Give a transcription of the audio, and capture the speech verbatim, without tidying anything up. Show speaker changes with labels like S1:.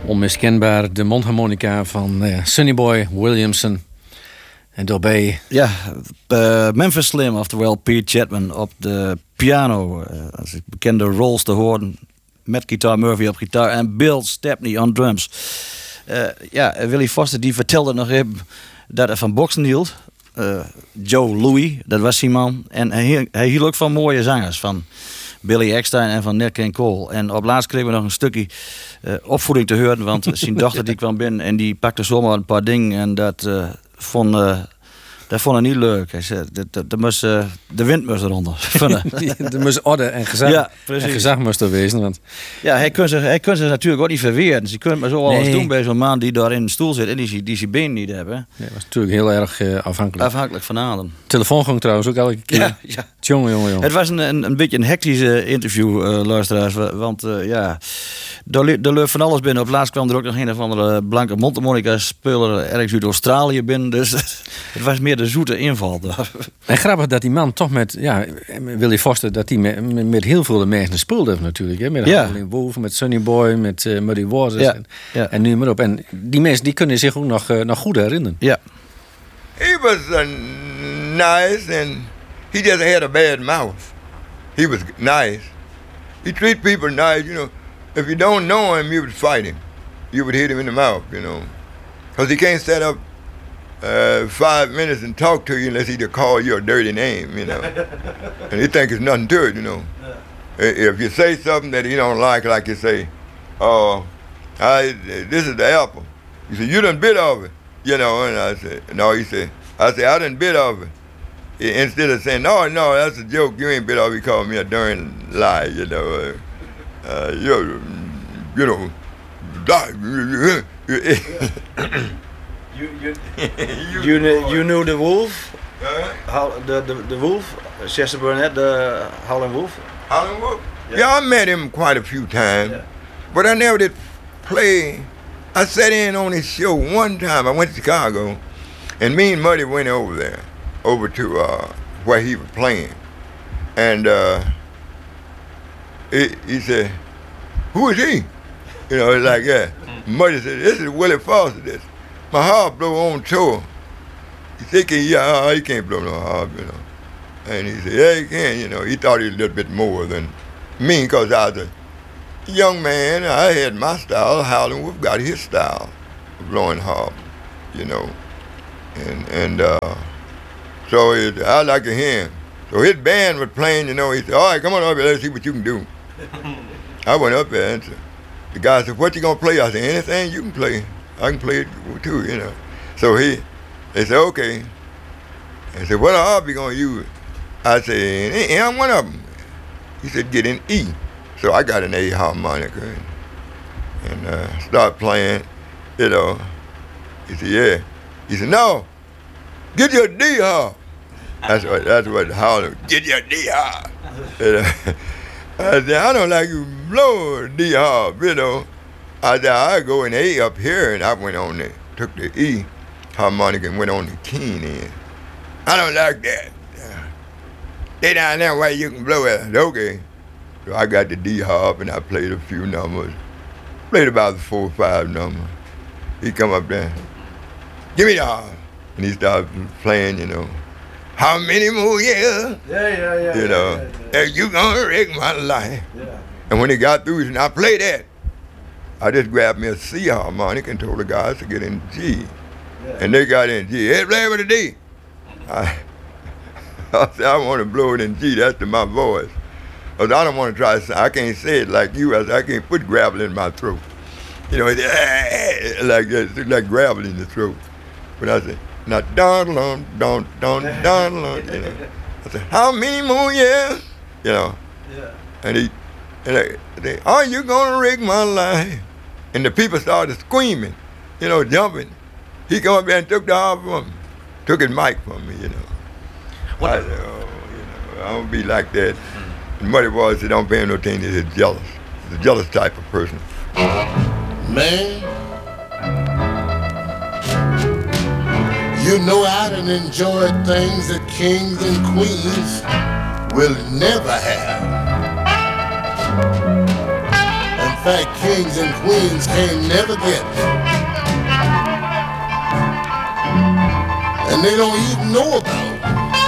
S1: Onmiskenbaar de mondharmonica van uh, Sonny Boy Williamson. En daarbij...
S2: Ja, uh, Memphis Slim, oftewel Pete Chatman op de piano. Uh, als ik bekende rolls te horen. Met Guitar Murphy op gitaar en Bill Stepney on drums. Uh, ja, Willie Foster die vertelde nog even dat hij van boksen hield. Uh, Joe Louis, dat was zijn man. En hij, hij hield ook van mooie zangers. Van Billy Eckstine en van Nat King Cole. En op laatst kregen we nog een stukje uh, opvoeding te horen. Want zijn dochter die kwam binnen en die pakte zomaar een paar dingen. En dat uh, vond... Uh, Dat vond hij niet leuk. Hij zei, de, de, de, moest, uh, de wind moest eronder.
S1: Er moest orde en gezag,
S2: ja,
S1: en gezag moest er wezen. Want...
S2: Ja, hij kon, zich, hij kon zich natuurlijk ook niet verweren. Dus je kunt maar zo alles nee. doen bij zo'n man die daar in een stoel zit en die, die zijn been niet hebben.
S1: Ja, dat was natuurlijk heel erg uh, afhankelijk.
S2: Afhankelijk van adem.
S1: Telefoon ging trouwens ook elke keer.
S2: Ja, ja.
S1: Jongen, jongen, jongen.
S2: Het was een, een, een beetje een hectische interview, uh, luisteraars. Want uh, ja, er liep van alles binnen. Op laatst kwam er ook nog een of andere blanke mondharmonica-speler ergens uit Australië binnen. Dus het was meer de zoete inval daar.
S1: En grappig dat die man toch met, ja, Willie Foster, dat hij met, met, met heel veel mensen speelde natuurlijk. Hè? Met
S2: ja.
S1: Howlin' Wolf, met Sonny Boy, met uh, Muddy Waters
S2: ja.
S1: en,
S2: ja.
S1: en nu maar op. En die mensen die kunnen zich ook nog, uh, nog goed herinneren.
S2: Ja.
S3: He was uh, nice and he just had a bad mouth. He was nice. He treat people nice, you know. If you don't know him, you would fight him. You would hit him in the mouth, you know. Because he can't stand up uh, five minutes and talk to you unless he just call you a dirty name, you know. And he think it's nothing to it, you know. If you say something that he don't like, like you say, oh, I, this is the apple. You say, you done bit of it, you know. And I said, no, he said, I said, I done bit of it. Instead of saying, no, no, that's a joke, you ain't bit of it, he called me a darn lie, you know. Uh, you, you know,
S2: you, you, you, knew, you knew the wolf?
S3: Uh,
S2: How, the, the, the wolf? Chester Burnett, the Howlin' Wolf?
S3: Howlin' Wolf? Yeah. yeah, I met him quite a few times, yeah. But I never did play. I sat in on his show one time. I went to Chicago, and me and Muddy went over there, over to uh, where he was playing. And uh, he, he said, who is he? You know, it's like that. Yeah. Muddy said, this is Willie Foster. This. My harp blow on tour. He said, yeah, he can't blow no harp, you know. And he said, yeah, he can, you know. He thought he was a little bit more than me because I was a young man. I had my style. Howlin' Wolf got his style of blowing harp, you know. And and uh, so it, I like to hear him. So his band was playing, you know. He said, all right, come on up here, let's see what you can do. I went up there and said, the guy said, what you gonna play? I said, anything you can play. I can play it too, you know. So he, they said, okay. They said, what harp you gonna use? I said, hey, I'm one of them. He said, get an E. So I got an A harmonica and, and uh, start playing, you know. He said, yeah. He said, no, get your D harp. That's what, that's what Howlin', get your D harp. You know? I said, I don't like you blow D harp, you know. I said, I go in A up here, and I went on the, took the E harmonica and went on the keen end. I don't like that. Stay down there where you can blow it. I said, okay. So I got the D harp and I played a few numbers. Played about four or five numbers. He come up there, give me the harp. And he started playing, you know. How many more years?
S2: Yeah, yeah, yeah.
S3: You know,
S2: yeah, yeah, yeah.
S3: you gonna wreck my life.
S2: Yeah.
S3: And when he got through, he said, now play that. I just grabbed me a C harmonic and told the guys to get in G. Yeah. And they got in G. Hey, play with a D. I, I said, I want to blow it in G. That's to my voice. Because I don't want to try to say, I can't say it like you. I said, I can't put gravel in my throat. You know, it's like that, like gravel in the throat. But I said, now, don, don, don, don, don, you know. I said, how many more years? You know.
S2: Yeah.
S3: And he, and they, they, are you gonna rig my life? And the people started screaming, you know, jumping. He come up there and took the harp from me, took his mic from me, you know. What I said, oh, you know, I don't be like that. Mm. And Muddy Waters said, don't pay him no attention, he's jealous. He's a jealous type of person.
S4: Man, you know I done enjoyed things that kings and queens will never have. And fact kings and queens can't never get. And they don't even know about.